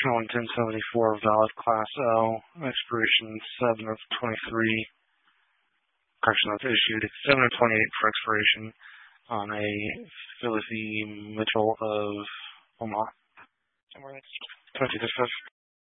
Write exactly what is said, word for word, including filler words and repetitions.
Calling ten seventy-four, valid Class O, expiration seven of twenty-three. Correction, that's issued seven of twenty-eight for expiration on a Phyllis E. Mitchell of Omaha. And we're next. twenty-two discuss.